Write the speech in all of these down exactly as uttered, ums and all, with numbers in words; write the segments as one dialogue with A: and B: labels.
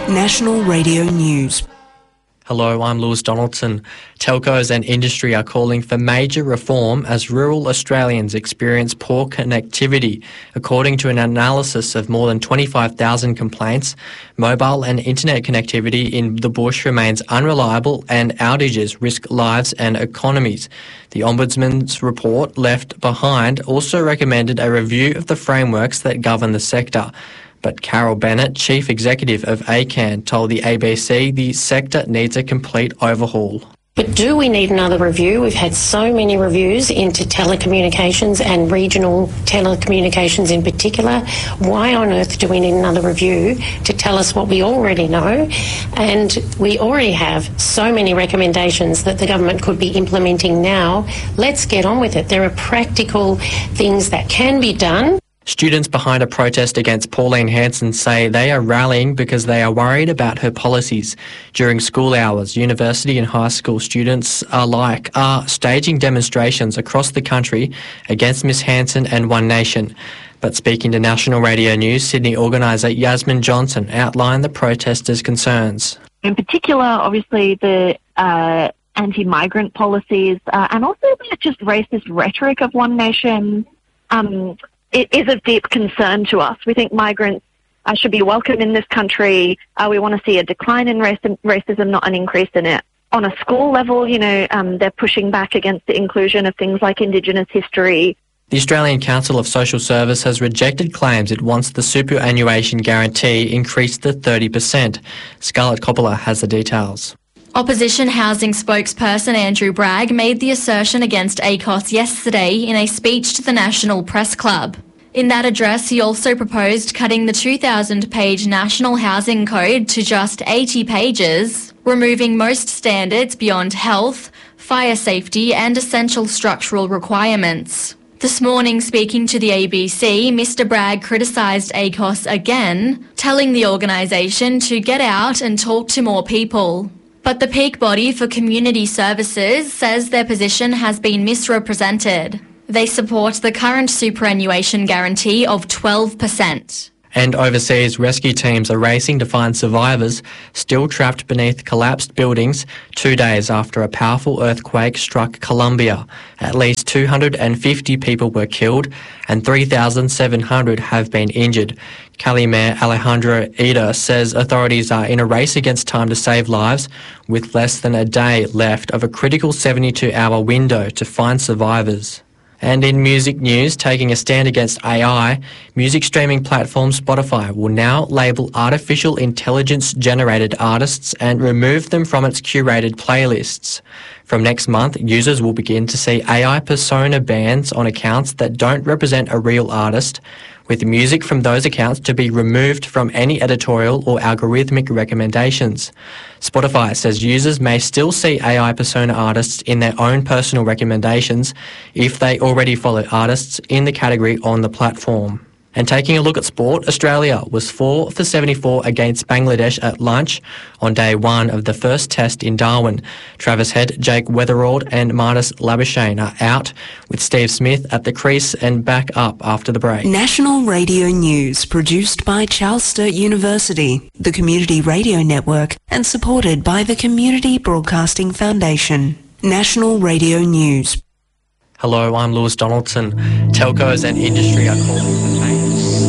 A: National Radio News.
B: Hello, I'm Lewis Donaldson. Telcos and industry are calling for major reform as rural Australians experience poor connectivity. According to an analysis of more than twenty-five thousand complaints, mobile and internet connectivity in the bush remains unreliable and outages risk lives and economies. The Ombudsman's report left behind also recommended a review of the frameworks that govern the sector. But Carol Bennett, Chief Executive of A C A N, told the A B C the sector needs a complete overhaul.
C: But do we need another review? We've had so many reviews into telecommunications and regional telecommunications in particular. Why on earth do we need another review to tell us what we already know? And we already have so many recommendations that the government could be implementing now. Let's get on with it. There are practical things that can be done.
B: Students behind a protest against Pauline Hanson say they are rallying because they are worried about her policies. During school hours, university and high school students alike are staging demonstrations across the country against Miss Hanson and One Nation. But speaking to National Radio News, Sydney organiser Yasmin Johnson outlined the protesters' concerns.
D: In particular, obviously, the uh, anti-migrant policies uh, and also the just racist rhetoric of One Nation. Um, It is of deep concern to us. We think migrants uh, should be welcome in this country. Uh, we want to see a decline in race- racism, not an increase in it. On a school level, you know, um, they're pushing back against the inclusion of things like Indigenous history.
B: The Australian Council of Social Service has rejected claims it wants the superannuation guarantee increased to thirty percent. Scarlett Coppola has the details.
E: Opposition Housing spokesperson Andrew Bragg made the assertion against A C O S yesterday in a speech to the National Press Club. In that address, he also proposed cutting the two thousand page National Housing Code to just eighty pages, removing most standards beyond health, fire safety and essential structural requirements. This morning, speaking to the A B C, Mister Bragg criticised A C O S again, telling the organisation to get out and talk to more people. But the peak body for community services says their position has been misrepresented. They support the current superannuation guarantee of twelve percent.
B: And overseas, rescue teams are racing to find survivors still trapped beneath collapsed buildings two days after a powerful earthquake struck Colombia. At least two hundred fifty people were killed and three thousand seven hundred have been injured. Cali Mayor Alejandro Ida says authorities are in a race against time to save lives, with less than a day left of a critical seventy-two hour window to find survivors. And in music news, taking a stand against A I, music streaming platform Spotify will now label artificial intelligence-generated artists and remove them from its curated playlists. From next month, users will begin to see A I persona bans on accounts that don't represent a real artist, with music from those accounts to be removed from any editorial or algorithmic recommendations. Spotify says users may still see A I persona artists in their own personal recommendations if they already follow artists in the category on the platform. And taking a look at sport, Australia was four for seventy-four against Bangladesh at lunch on day one of the first test in Darwin. Travis Head, Jake Weatherald and Marnus Labuschagne are out, with Steve Smith at the crease and back up after the break.
A: National Radio News, produced by Charles Sturt University, the Community Radio Network, and supported by the Community Broadcasting Foundation. National Radio News.
B: Hello, I'm Lewis Donaldson. Telcos and industry are calling for change.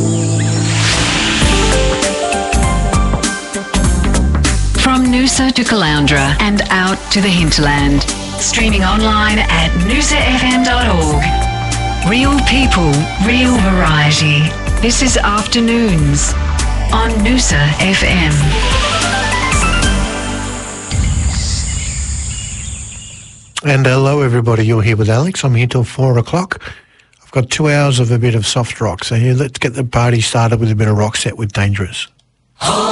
F: From Noosa to Caloundra and out to the hinterland. Streaming online at noosa f m dot org. Real people, real variety. This is Afternoons on Noosa F M.
G: And hello everybody, you're here with Alex. I'm here till four o'clock. I've got two hours of a bit of soft rock, so here, let's get the party started with a bit of Rock Set with Dangerous.